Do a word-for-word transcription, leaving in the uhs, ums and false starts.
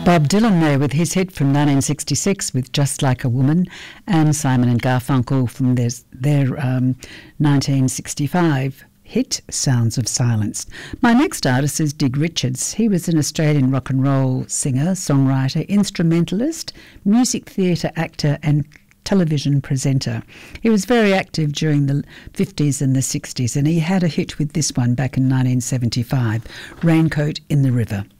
Bob Dylan there with his hit from nineteen sixty-six with Just Like a Woman, and Simon and Garfunkel from their, their um, nineteen sixty-five hit Sounds of Silence. My next artist is Dig Richards. He was an Australian rock and roll singer, songwriter, instrumentalist, music theatre actor and television presenter. He was very active during the fifties and the sixties, and he had a hit with this one back in nineteen seventy-five, Raincoat in the River.